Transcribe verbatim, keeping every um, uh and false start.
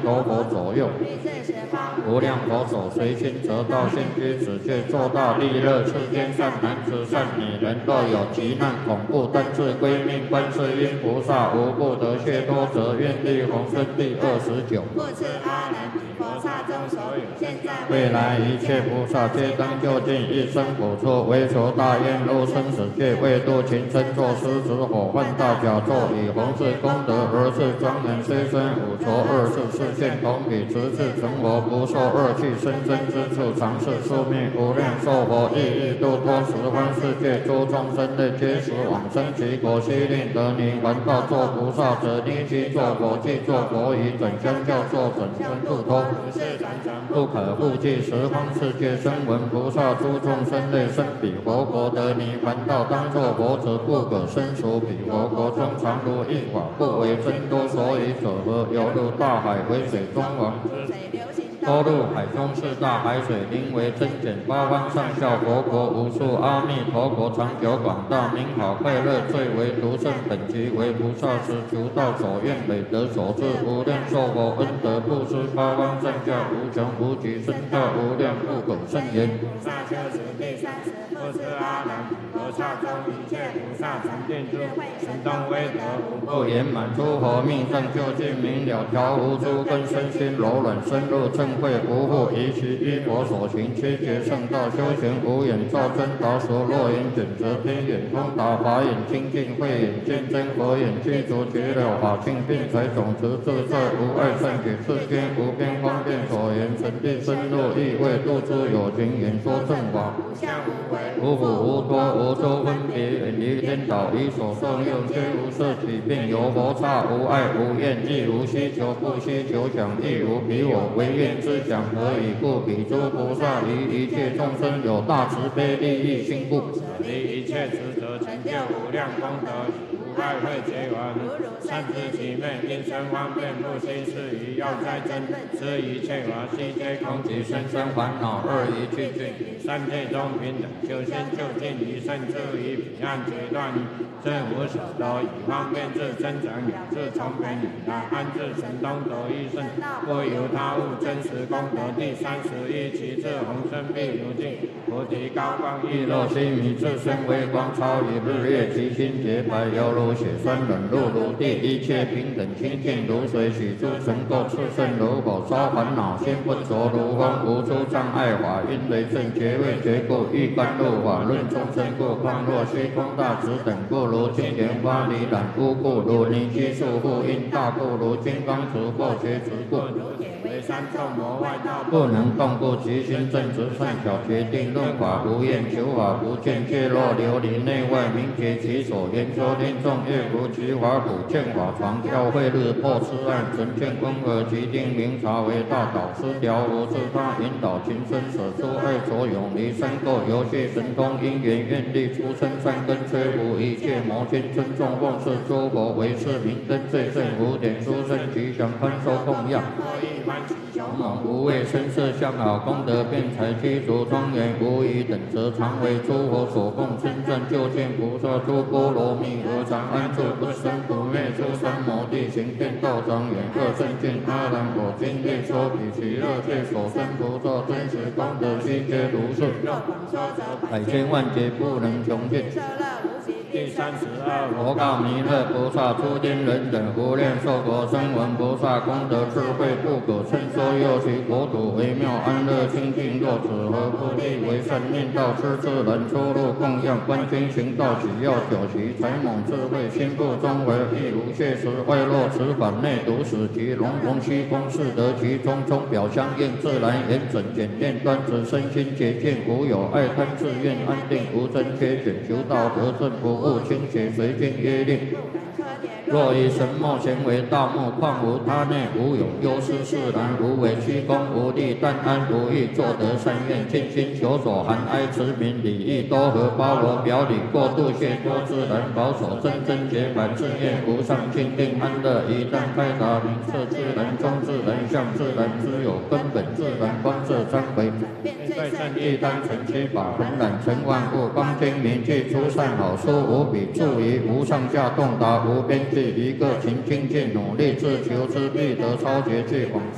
陀佛左右，无量佛手随心得道，现居此界，做大利乐，世间善男子善女人，若有急难恐怖，但自归命，观世音菩萨无不得解脱者，愿力宏生第二十九。复次阿难，菩萨中所有现在未来一切菩萨，皆当就近一生补处，为求大愿入生死界，为度群生，作狮子火犯大甲座，以弘誓功德而是庄严，虽生五浊二世，世现同体，直至成佛，不受恶趣生生之处，常是宿命无量寿佛，亦欲度脱十方世界诸众生类，皆使往生其果，悉令得泥还道作菩萨者，立即作佛，即作佛以准相教，作准生度脱，不可复计十方世界声闻菩萨诸众生类，生彼佛国得泥还道，当作佛者，不可生属彼佛国中，常如一法，不为真多，所以者何？犹如大海为水中王，多入海中四大海水，名为真简，八方上下佛国无数，阿弥陀佛长久广大，名好快乐，最为独胜，本集为菩萨时求道所愿累得所致，无量寿佛恩德布施，八方上下无穷无极，身教无量，不可胜言。菩萨修持第三十，复次阿难，菩萨中一切菩萨成定智慧，神通威德无不圆满，诸佛命正究竟明了，调伏诸根，身心柔软，深入正慧，无复疑其依佛所行，七劫圣道修行无眼照真达所，若眼卷则天眼通达，法眼清净，慧眼见真，佛眼具足绝了法性，并财种子自在无碍，善解世间无边方便所言，神地深入意味，度诸有情，演说正法，无苦无多无周分别，远离颠倒，以所受用，虽无色起，并有佛刹，无爱无厌，亦无需求，不需求想，亦无彼我唯愿之想，何以故？彼诸菩萨于一切众生有大慈悲利益心故，离一切执着，成就无量功德，无爱会结缘，善知其昧，因生方便，不心是疑，要斋真，知一切法悉皆空，即生生烦恼二一去尽，三界中平等，修心就近于圣智，于彼岸决断，真无所得，以方便智增长，有智从别以来，安置神通得一胜，不由他物，真实功德。第三十一，其智宏深必如镜，菩提高光亦若须弥，自身微光超于日月，其心洁白犹如血栓，冷露如地，一切平等清净如水，许诸尘垢炽盛如火，烧烦恼心不着如风，无诸障碍法，因为正觉位觉故，欲甘露法论众生故，况若虚空大智等故，如金莲花离染污故，如泥积束缚因大故，如金刚持或学持故，为三众魔外道不能动故，其心正直善巧，决定论法无厌，求法不见，皆若琉璃内外，明觉其所言说听众，越如其法普见法常教会日破痴暗，纯见温和极定明察为大导师，调伏自他引导情深，舍出爱所永离三垢，游戏神通因缘愿力出生三根，摧伏一切魔心，尊重奉事诸佛为是明灯，最胜无点殊胜吉祥宽收供养，勇猛无畏，身色相好，功德辩才，具足庄严，无疑等则常为诸佛所供，称赞究竟菩萨诸波罗蜜，何常安住不生不灭，诸三摩地行遍道庄严，各圣境阿难果今夜说彼其乐界所生菩萨真实功德悉皆如是，百千万劫不能穷尽。第三十二，佛告弥勒菩萨：诸天人等无量寿佛声闻菩萨功德智慧不可称说，又其国土微妙安乐清净，若此何不利为善念道，施自然出入供养，观经行道，只要九习，才猛智慧，心不中为亦无谢时，外若此反内毒死其龙龙虚空是得其中，中表相应，自然严整简练，端直身心洁净，无有爱贪自愿安定，无真缺卷，求道得正不误清洁，随经约令。若以神墨前为大木，况无他内，无有忧思释然，无为虚空，无力但安无欲，作得善愿，尽心求所含哀慈悯礼义多和，包罗表里，过度谢多自然，保守真真洁白，自愿无上清定安乐，一旦开达明彻自然，中自然相自然，知有根本自然，光色参回，在圣意单纯七法，恒染成万物，光听明记出善好书，无比注于无上下洞达，无边际，一个勤精进努力自求之必得超绝句广